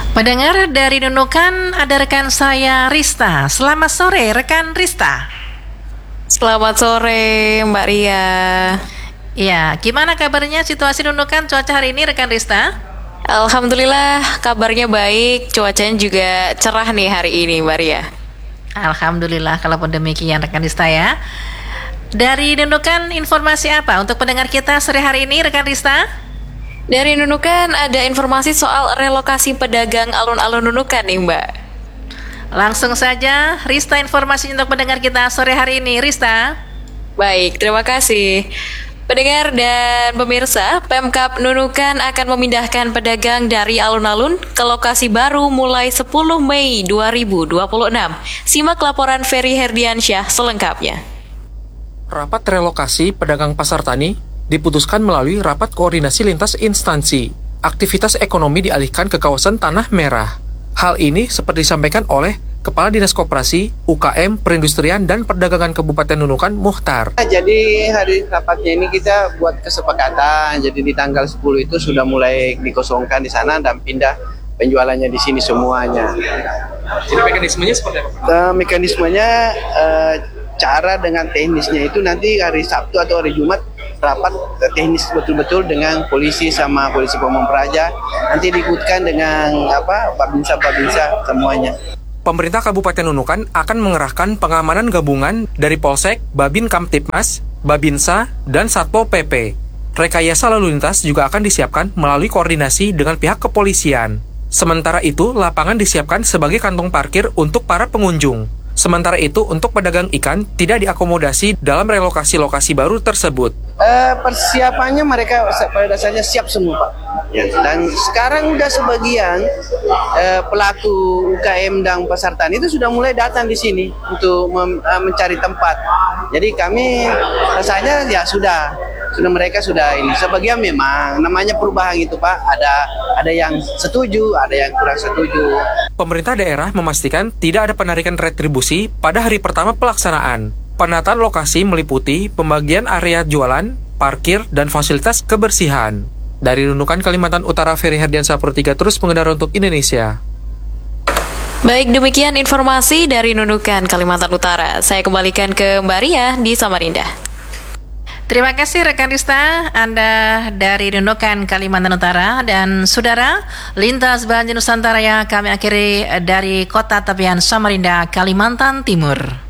Pendengar dari Nunukan, ada rekan saya Rista. Selamat sore rekan Rista. Selamat sore Mbak Ria. Ya, gimana kabarnya situasi Nunukan cuaca hari ini rekan Rista? Alhamdulillah kabarnya baik, cuacanya juga cerah nih hari ini Mbak Ria. Alhamdulillah kalau demikian rekan Rista ya. Dari Nunukan informasi apa untuk pendengar kita sore hari ini rekan Rista? Dari Nunukan ada informasi soal relokasi pedagang alun-alun Nunukan nih Mbak. Langsung saja Rista informasi untuk pendengar kita sore hari ini Rista. Baik, terima kasih. Pendengar dan pemirsa, Pemkab Nunukan akan memindahkan pedagang dari alun-alun ke lokasi baru mulai 10 Mei 2026. Simak laporan Ferry Herdiansyah selengkapnya. Rapat relokasi pedagang pasar tani diputuskan melalui rapat koordinasi lintas instansi. Aktivitas ekonomi dialihkan ke kawasan Tanah Merah. Hal ini seperti disampaikan oleh Kepala Dinas Koperasi, UKM, Perindustrian, dan Perdagangan Kabupaten Nunukan, Muhtar. Jadi hari rapatnya ini kita buat kesepakatan. Jadi di tanggal 10 itu sudah mulai dikosongkan di sana dan pindah penjualannya di sini semuanya. Jadi mekanismenya seperti apa? Mekanismenya cara dengan teknisnya itu nanti hari Sabtu atau hari Jumat rapat teknis betul-betul dengan polisi sama polisi Pamong Praja, nanti diikutkan dengan babinsa semuanya. Pemerintah Kabupaten Nunukan akan mengerahkan pengamanan gabungan dari Polsek, Babin Kamtipmas, Babinsa, dan Satpol PP. Rekayasa lalu lintas juga akan disiapkan melalui koordinasi dengan pihak kepolisian. Sementara itu, lapangan disiapkan sebagai kantong parkir untuk para pengunjung. Sementara itu, untuk pedagang ikan tidak diakomodasi dalam relokasi lokasi baru tersebut. Persiapannya mereka pada dasarnya siap semua, Pak. Ya, dan sekarang udah sebagian pelaku UKM dan pasar tani itu sudah mulai datang di sini untuk mencari tempat. Jadi kami rasanya ya sudah mereka sudah ini. Sebagian memang namanya perubahan itu, Pak. Ada yang setuju, ada yang kurang setuju. Pemerintah daerah memastikan tidak ada penarikan retribusi pada hari pertama pelaksanaan. Penataan lokasi meliputi pembagian area jualan, parkir, dan fasilitas kebersihan. Dari Nunukan, Kalimantan Utara, Ferry Herdiansyah Pro 3 terus pengendara untuk Indonesia. Baik, demikian informasi dari Nunukan, Kalimantan Utara. Saya kembalikan ke Mbak Ria di Samarinda. Terima kasih rekan Rista, Anda dari Nunukan, Kalimantan Utara. Dan saudara, lintas Banjir Nusantara yang kami akhiri dari Kota Tepian Samarinda, Kalimantan Timur.